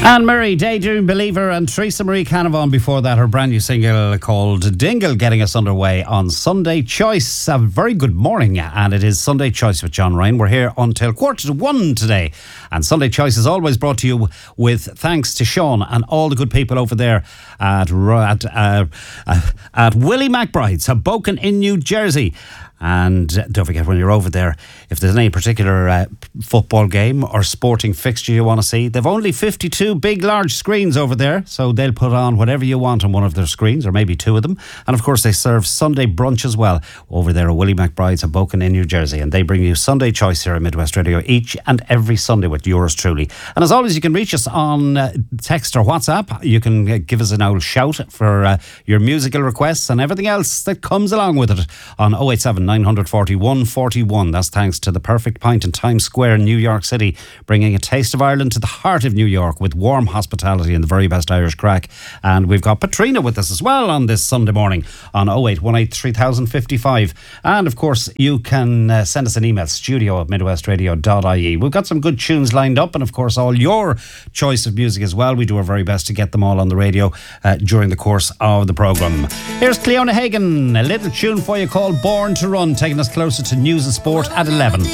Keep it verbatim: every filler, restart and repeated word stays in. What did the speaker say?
Anne Murray, Daydream Believer, and Teresa Marie Canavan before that, her brand new single called Dingle, getting us underway on Sunday Choice. A very good morning, and it is Sunday Choice with John Ryan. We're here until quarter to one today, and Sunday Choice is always brought to you with thanks to Sean and all the good people over there at at, uh, uh, at Willie McBride's, Hoboken in New Jersey. And don't forget, when you're over there, if there's any particular uh, football game or sporting fixture you want to see, they've only fifty-two big, large screens over there, so they'll put on whatever you want on one of their screens, or maybe two of them. And of course, they serve Sunday brunch as well over there at Willie McBride's, Hoboken in New Jersey. And they bring you Sunday Choice here at Midwest Radio each and every Sunday with yours truly. And as always, you can reach us on uh, text or WhatsApp. You can uh, give us an old shout for uh, your musical requests and everything else that comes along with it on oh eight seven nine four oh one four one. That's thanks to the Perfect Pint in Times Square in New York City, bringing a taste of Ireland to the heart of New York with warm hospitality and the very best Irish crack. And we've got Patrina with us as well on this Sunday morning on oh eight one eight three thousand fifty-five. And of course, you can uh, send us an email, studio at midwestradio dot I E. We've got some good tunes lined up, and of course, all your choice of music as well. We do our very best to get them all on the radio uh, during the course of the programme. Here's Cleona Hagan, a little tune for you called Born to Run, taking us closer to news and sport at eleven.